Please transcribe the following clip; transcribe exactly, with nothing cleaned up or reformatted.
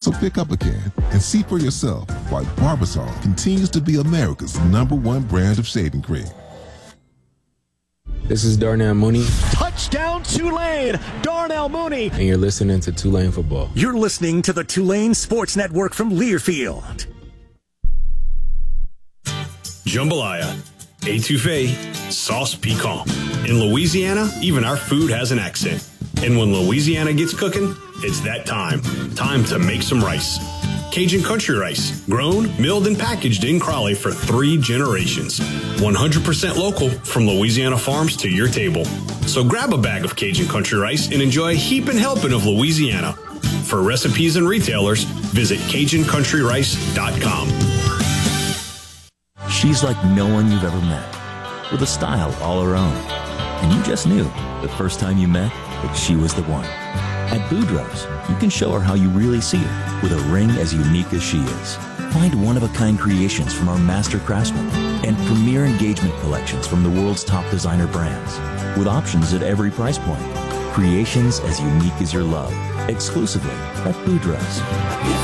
So pick up again and see for yourself why Barbasol continues to be America's number one brand of shaving cream. This is Darnell Mooney. Touchdown Tulane, Darnell Mooney. And you're listening to Tulane Football. You're listening to the Tulane Sports Network from Learfield. Jambalaya, étouffée, sauce piquant. In Louisiana, even our food has an accent. And when Louisiana gets cooking, it's that time. Time to make some rice. Cajun Country Rice, grown, milled, and packaged in Crowley for three generations. one hundred percent local from Louisiana farms to your table. So grab a bag of Cajun Country Rice and enjoy a heaping helping of Louisiana. For recipes and retailers, visit Cajun Country Rice dot com. She's like no one you've ever met, with a style all her own. And you just knew the first time you met that she was the one. At Boudreaux's, you can show her how you really see her with a ring as unique as she is. Find one-of-a-kind creations from our master craftsmen and premier engagement collections from the world's top designer brands with options at every price point. Creations as unique as your love, exclusively at Boudreaux's.